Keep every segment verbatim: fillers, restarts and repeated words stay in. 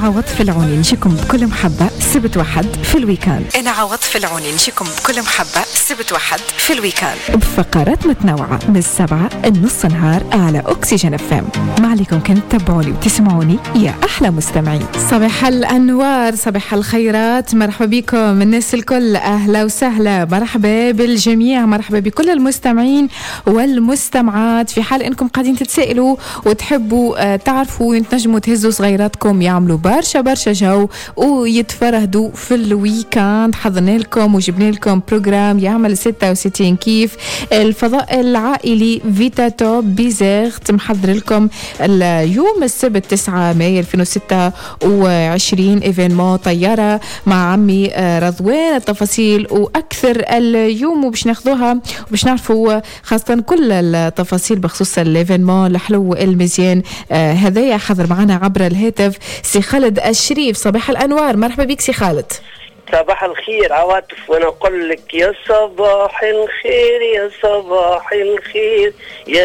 عوض في العوني نجيكم بكل محبة سبت واحد في الويكاند. أنا عوض في العوني نجيكم بكل محبة سبت واحد في الويكاند بفقرات متنوعة من السبعة النص نهار على أكسجين اف ام. ما عليكم كنت تتابعوني وتسمعوني يا أحلى مستمعين. صباح الأنوار، صباح الخيرات، مرحبا بكم الناس الكل، أهلا وسهلا، مرحبا بالجميع، مرحبا بكل المستمعين والمستمعات. في حال إنكم قاعدين تتسائلوا وتحبوا تعرفوا تنجموا تهزوا صغيراتكم يعملوا برشا برشا جو ويتفرهدوا في الويكاند، حضرنا لكم وجبنا لكم بروجرام يعمل ستة وستين كيف الفضاء العائلي فيتا توب بيزيغت. محضر لكم اليوم السبت تسعة مايو ألفين وستة وعشرين ايفينمون طيارة مع عمي رضوان. التفاصيل واكثر اليوم وباش ناخذوها وباش نعرفوا خاصة كل التفاصيل بخصوص الايفينمون الحلو المزيان آه هذايا. حضر معنا عبر الهاتف سي خالد الشريف. صباح الانوار، مرحبا بك سي خالد. صباح الخير عواطف، وانا اقول لك يا صباح الخير يا صباح الخير يا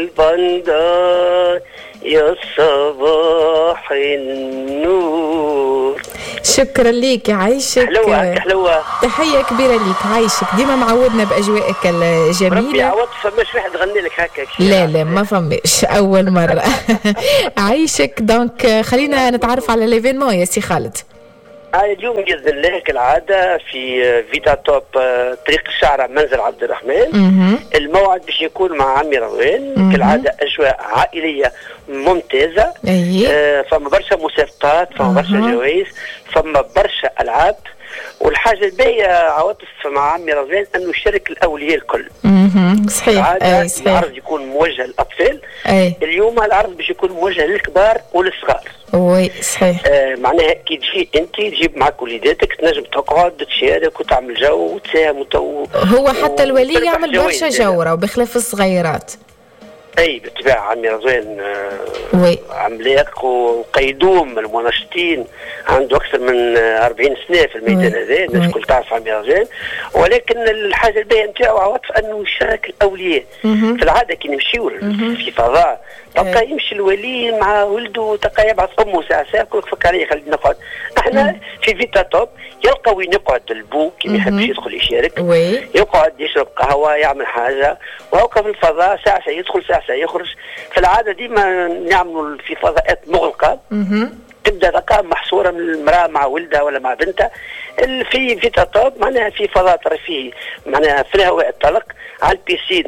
للبندر يا صباح النور. شكرا ليك، عايشك حلوة حلوة، تحية كبيرة ليك، عايشك ديما معودنا بأجوائك الجميلة. ربي عوض فماش واحد غني لك هكا. لا لا ما فماش أول مرة. عايشك. دونك خلينا نتعرف على ليفينمون يا سي خالد. اليوم بإذن الله كالعادة في فيتا توب طريق الشعرة منزل عبد الرحمن. الموعد باش يكون مع عمي رضوان. كالعادة أجواء عائلية ممتازة. آه فما برشا مسابقات، فما برشا جوائز، فما برشا ألعاب. والحاجة الباقية عواطف مع عمي رضوان أنه يشارك الأولياء الكل. صحيح. أي صحيح. العرض يكون موجه للأطفال. أي. اليوم العرض باش يكون موجه للكبار وللصغار. وي صحيح. آه معناها كي تجي انت تجيب معك وليداتك تنجم تقعد تشارك وتعمل جو وتساهم وتو. هو حتى الولي يعمل برشا جوره وبخلاف الصغيرات. اي بالطبع عمي رضوان آه عملاق وقيدوم المناشطين، عنده اكثر من أربعين سنه في الميدان هذا، الناس الكل تعرف عمي رضوان. ولكن الحاجه الباهيه نتاعو عواطف انه يشارك الاولياء. في العاده كي نمشيو في فضاء تلقى يمشي الولي مع ولده، تلقى يبعث امه ساعه ساعه يقول لك فك علي خلينا نقعد. احنا في فيتا توب يلقى وين يقعد البو كي ما يحبش يدخل يشارك، يقعد يشرب قهوه يعمل حاجه، وهوكا في الفضاء ساعه ساعه يدخل ساعه ساعه يخرج. في العاده ديما نعملوا في فضاءات مغلقه. تبدا ذكاء محصوره من المراه مع ولدها ولا مع بنتها. في فيتا توب معناها في فضاء ترفيهي، معناها في الهواء الطلق على البيسين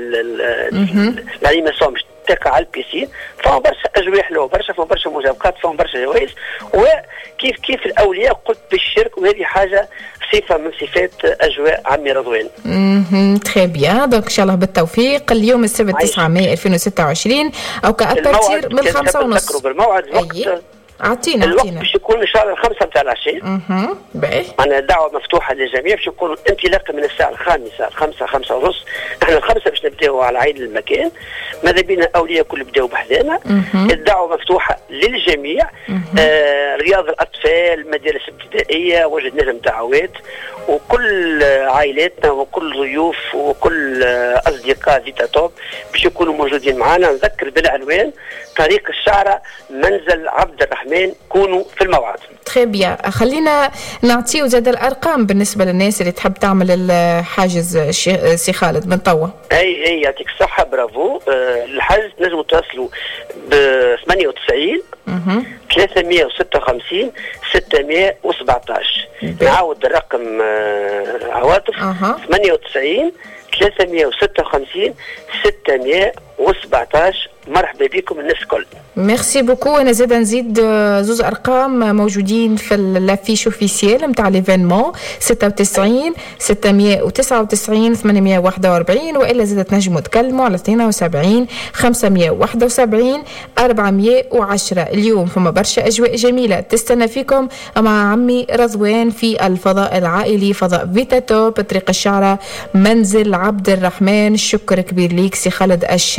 الانيماسيون مش تقع على البيسين. فهم برشا اجواء حلوه، برشا فهم برشا مسابقات، فهم برشا جوائز. وكيف كيف الاولياء قلت بالشرك، وهذه حاجه صفه من صفات اجواء عمي رضوان. اها تري بيان. دونك ان شاء الله بالتوفيق. اليوم السبت تسعة مايو ألفين وستة وعشرين او كأبارتير من الخمسة ونص. بالموعد الوقت عطينا الوقت عطينا. باش يكون ان شاء الله الخمسة نتاع العشاء. اها باهي. معنا دعوه مفتوحه للجميع، باش يكون انطلاقا من الساعه الخامسه الخمسة خمسة ونص. احنا الخمسة باش نبداو على عين المكان، ماذا بينا الاولياء كل بداوا بحذانا. الدعوه مفتوحه للجميع. آه رياض الاطفال، مدارس ابتدائيه، وجد نجم دعوات، وكل عائلاتنا وكل ضيوف وكل اصدقاء فيتا توب باش يكونوا موجودين معنا. نذكر بالعنوان طريق الشعرة منزل عبد الرحمن، كونوا في الموعد. تري بيان. خلينا نعطيو زاد الارقام بالنسبه للناس اللي تحب تعمل الحاجز سي خالد من توا. اي اي يعطيك الصحه، برافو. آه الحجز نجموا تواصلوا ب ثمانية وتسعين ثلاثمية وستة وخمسين ستمية وسبعطاش. نعاود الرقم آه عواطف. ثمانية وتسعين ثلاثمية وستة وخمسين ستمية وسبعطاش. مرحبا بكم الناس الكل. ميرسي بوكو. انا زاد نزيد زوز ارقام موجودين في لافيش اوفيسيال نتاع ليفينمون ستة وتسعين ستمية وتسعة وتسعين ثمانمية وواحد وأربعين، والا زاد تنجموا تكلموا على اثنين وسبعين خمسمية وواحد وسبعين أربعمية وعشرة. اليوم فما برشا اجواء جميله تستنى فيكم مع عمي رضوان في الفضاء العائلي، فضاء فيتا توب طريق الشعرة منزل عبد الرحمن. شكر كبير ليك سي خالد الشريف.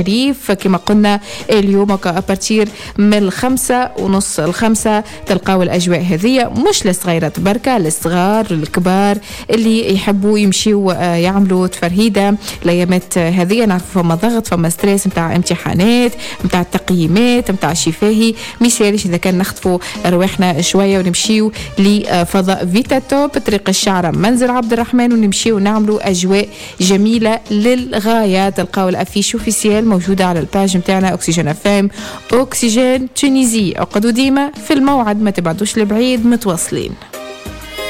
الخريف كما قلنا اليوم أبارتير من الخمسة ونص الخمسة تلقاو الأجواء هذه مش للصغيرات بركة، للصغار الكبار اللي يحبوا يمشيوا يعملوا تفرهيدة الأيامات هذه. نعرف فما ضغط فما ستريس متاع امتحانات متاع التقييمات متاع شفاهي، ميسالش إذا كان نخطفوا رواحنا شوية ونمشيوا لفضاء فيتا توب طريق الشعرة منزل عبد الرحمن ونمشيوا نعملوا أجواء جميلة للغاية. تلقاو الأفيش اوفيسيال موجودة على الباج متاعنا أوكسيجين اف ام أوكسيجين تونيزي. اقعدوا ديما في الموعد، ما تبعدوش لبعيد، متواصلين.